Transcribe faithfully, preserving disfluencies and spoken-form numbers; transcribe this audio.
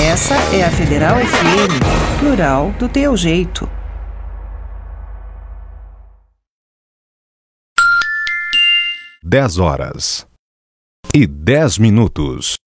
Essa é a Federal F M, plural do teu jeito. Dez horas e dez minutos.